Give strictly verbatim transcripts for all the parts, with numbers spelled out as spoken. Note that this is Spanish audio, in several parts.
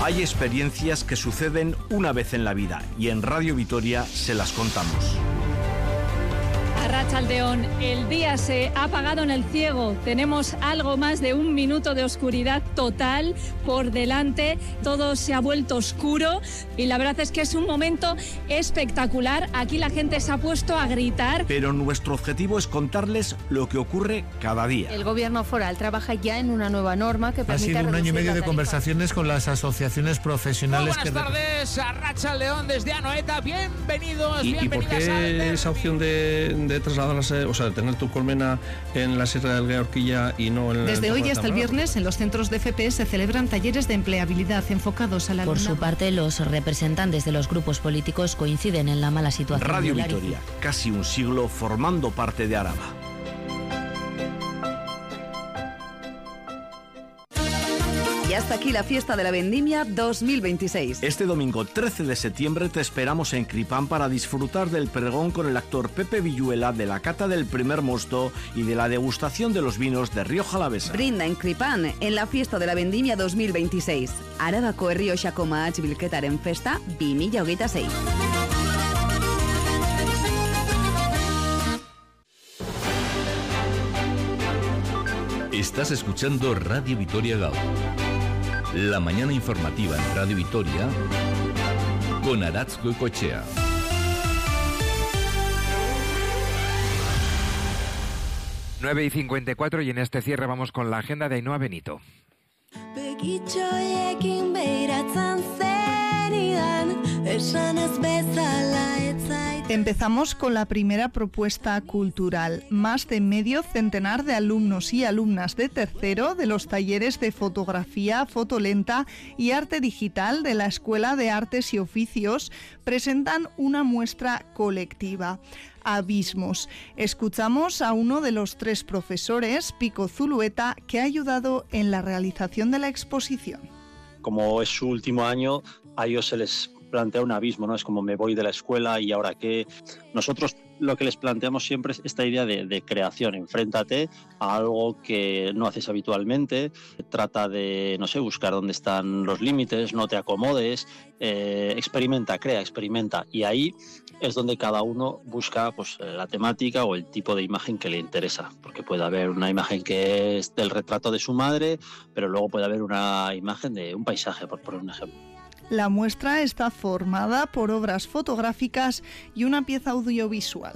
Hay experiencias que suceden una vez en la vida y en Radio Vitoria se las contamos. Arratsaldeon, el día se ha apagado en el ciego. Tenemos algo más de un minuto de oscuridad total por delante. Todo se ha vuelto oscuro y la verdad es que es un momento espectacular. Aquí la gente se ha puesto a gritar. Pero nuestro objetivo es contarles lo que ocurre cada día. El gobierno foral trabaja ya en una nueva norma que permite... Ha sido un año y medio de conversaciones con las asociaciones profesionales. Muy buenas que... tardes, Arratsaldeon desde Anoeta. Bienvenidos, ¿Y, bienvenidas. ¿Y por qué esa opción de, de trasladarse, o sea, de tener tu colmena en la Sierra del Gueorquilla y no en la... Desde hoy hasta el viernes en los centros de F P se celebran talleres de empleabilidad enfocados al alumnado. Por su parte, los representantes de los grupos políticos coinciden en la mala situación. Radio Vitoria, casi un siglo formando parte de Araba. Y hasta aquí la fiesta de la Vendimia dos mil veintiséis. Este domingo trece de septiembre te esperamos en Cripán para disfrutar del pregón con el actor Pepe Villuela, de la cata del primer mosto y de la degustación de los vinos de Rioja Alavesa. Brinda en Cripán en la fiesta de la Vendimia dos mil veintiséis. Arabako Errioxako mahats bilketaren festa bi mila hogeita sei. Estás escuchando Radio Vitoria Gaur. La mañana informativa en Radio Vitoria con Aratz Goicoechea. nueve y cincuenta y cuatro y en este cierre vamos con la agenda de Ainhoa Benito. Empezamos con la primera propuesta cultural. Más de medio centenar de alumnos y alumnas de tercero de los talleres de fotografía, fotolenta y arte digital de la Escuela de Artes y Oficios presentan una muestra colectiva. Abismos. Escuchamos a uno de los tres profesores, Pico Zulueta, que ha ayudado en la realización de la exposición. Como es su último año, a ellos se les plantea un abismo, ¿no? Es como me voy de la escuela y ahora qué. Nosotros lo que les planteamos siempre es esta idea de, de creación. Enfréntate a algo que no haces habitualmente, trata de, no sé, buscar dónde están los límites, no te acomodes, eh, experimenta, crea, experimenta. Y ahí es donde cada uno busca pues la temática o el tipo de imagen que le interesa, porque puede haber una imagen que es del retrato de su madre, pero luego puede haber una imagen de un paisaje, por poner un ejemplo. La muestra está formada por obras fotográficas y una pieza audiovisual.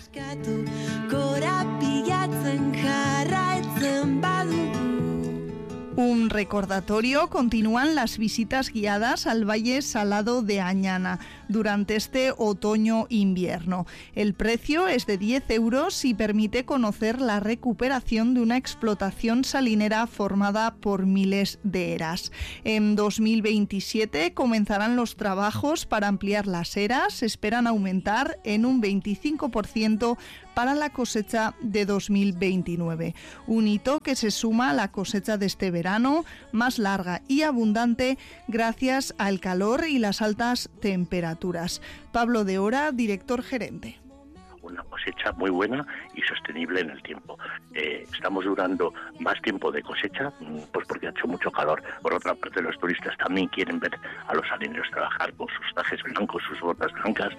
Un recordatorio: continúan las visitas guiadas al Valle Salado de Añana durante este otoño-invierno. El precio es de diez euros y permite conocer la recuperación de una explotación salinera formada por miles de eras. En dos mil veintisiete comenzarán los trabajos para ampliar las eras. Se esperan aumentar en un veinticinco por ciento para la cosecha de dos mil veintinueve. Un hito que se suma a la cosecha de este verano, más larga y abundante gracias al calor y las altas temperaturas. Pablo de Hora, director gerente. Una cosecha muy buena y sostenible en el tiempo. Eh, estamos durando más tiempo de cosecha, pues porque ha hecho mucho calor. Por otra parte, los turistas también quieren ver a los salineros trabajar con sus trajes blancos, sus botas blancas.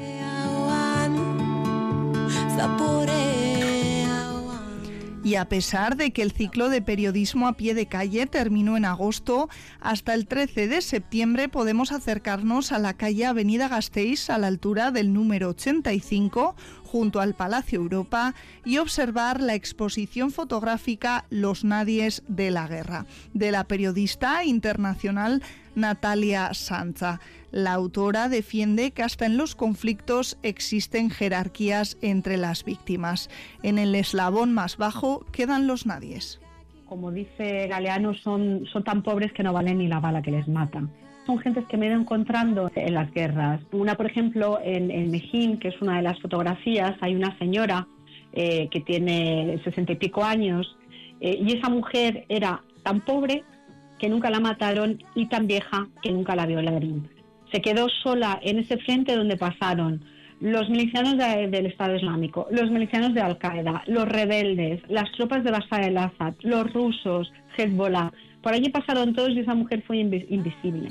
Y a pesar de que el ciclo de periodismo a pie de calle terminó en agosto, hasta el trece de septiembre podemos acercarnos a la calle Avenida Gasteiz, a la altura del número ochenta y cinco, junto al Palacio Europa, y observar la exposición fotográfica Los Nadies de la Guerra, de la periodista internacional Natalia Sancha. La autora defiende que hasta en los conflictos existen jerarquías entre las víctimas. En el eslabón más bajo quedan los nadies. Como dice Galeano, son, son tan pobres que no valen ni la bala que les mata. Son gentes que me he ido encontrando en las guerras. Una, por ejemplo, en, en Mejín, que es una de las fotografías, hay una señora eh, que tiene sesenta y pico años eh, y esa mujer era tan pobre que nunca la mataron y tan vieja que nunca la violaron. Se quedó sola en ese frente donde pasaron los milicianos de, del Estado Islámico, los milicianos de Al-Qaeda, los rebeldes, las tropas de Bashar al-Assad, los rusos, Hezbollah. Por allí pasaron todos y esa mujer fue invis- invisible.